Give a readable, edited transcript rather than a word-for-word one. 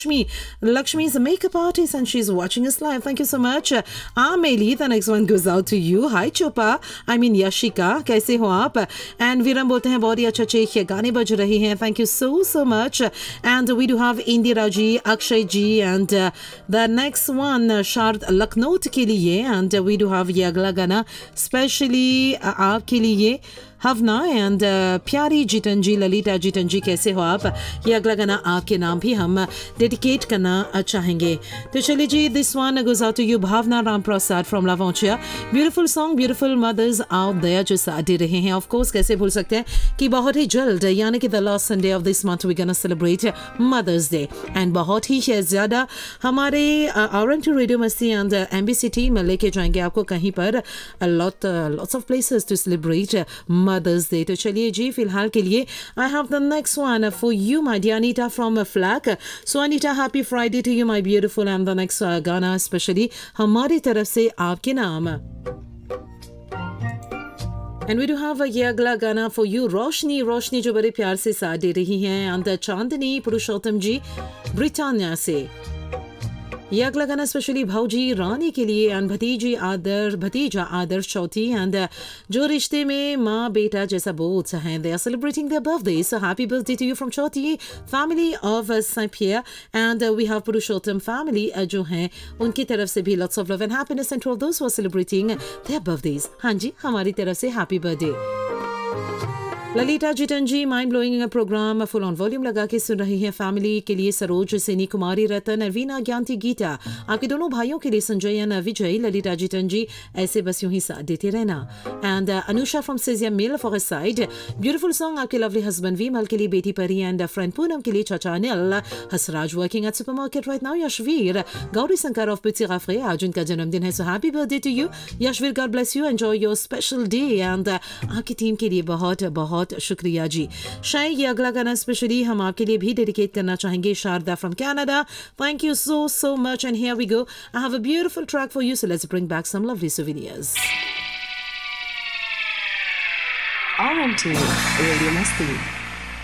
Lakshmi is a makeup artist and she's watching us live. Thank you so much. Amelie, the next one goes out to you. Hi Chopa, I mean Yashika, कैसे हो आप? And Viram बोलते हैं बहुत ही अच्छे अच्छे गाने बज रहे हैं. Thank you so much. And we do have Indira ji, Akshay ji, and the next one Shard Lucknow के लिए. And we do have ये अगला गाना specially आपके लिए. हवना एंड प्यारी जीतन जी, ललिता जीतन जी, कैसे हो आप? ये अगला गाना आपके नाम भी हम डेडिकेट करना चाहेंगे. तो चलिए जी, this one goes out to you Bhavna Ram Prasad from लावंचिया. Beautiful song, beautiful mother's out there जो साथ दे रहे हैं. ऑफ कोर्स कैसे भूल सकते हैं कि बहुत ही जल्द यानी कि the last Sunday off this month we gonna celebrate mother's day. And बहुत ही ज़्यादा हमारे RM2 रेडियो मस्ती एंड MBC टीम लेके जाएंगे आपको कहीं पर lots of places to celebrate Mother's Day. तो चलिए जी, फिलहाल के लिए I have the next one for you, my dear Anita from Flack. So Anita, happy Friday to you, my beautiful. And the next गाना especially हमारी तरफ से आपके नाम. And we do have ये अगला गाना for you, रोशनी जो बड़े प्यार से साथ दे रही हैं. And Chandni Purushottam ji Britannia से. ये अगला गाना स्पेशली भाऊजी रानी के लिए एंड भतीजा आदर्श चौथी एंड जो रिश्ते में माँ बेटा जैसा बोथ हैं. They are celebrating their birthday, so happy birthday to you from चौथी family of Saint peer. And we have Purushottam family जो हैं उनकी तरफ से भी lots of love and happiness and to all those who are celebrating there birthdays. हाँ जी, हमारी तरफ से happy birthday. Lalita Jitan ji mind blowing programme full on volume लगा के सुन रही हैं. फैमिली के लिए सरोज सेनी, कुमारी रतन, वीना ज्ञानती, गीता, आपके दोनों भाइयों के लिए संजय एंड विजय. ललिता जीतन जी ऐसे बस यूं ही साथ देते रहना. एंड अनुषा फ्रॉम सेजिया मिल फॉरेस्ट साइड, ब्यूटीफुल सॉन्ग आपके लवली हस्बैंड विमल के लिए, बेटी परी एंड फ्रेंड पूनम के लिए, चाचा Anil, Hasraj working at supermarket right now, Yashveer, Gauri Shankar of peachy गाफरे, आज उनका जन्मदिन है. So happy birthday to you Yashveer, God bless you, enjoy your special day. And आपकी टीम के लिए बहुत बहुत शुक्रिया जी. शायद ये अगला गाना स्पेशली हम आपके लिए भी डेडिकेट करना चाहेंगे. Sharda from Canada, thank you so much. And here we go, I have a beautiful track for you, so let's bring back some lovely souvenirs. RM2 Radio Masti.